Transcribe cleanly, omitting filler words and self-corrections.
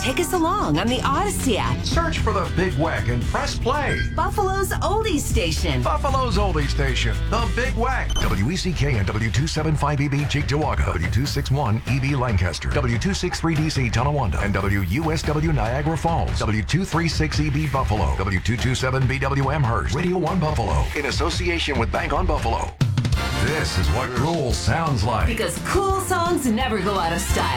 Take us along on the Odyssey app. Search for the Big Weck and press play. Buffalo's oldies station. Buffalo's oldie station, the Big Weck. WECK and W275EB Cheektowaga, W261EB Lancaster, W263DC Tonawanda, and WUSW Niagara Falls, W236EB Buffalo, W227BW Amherst, Radio 1 Buffalo, in association with Bank on Buffalo. This is what cool sounds like. Because cool songs never go out of style.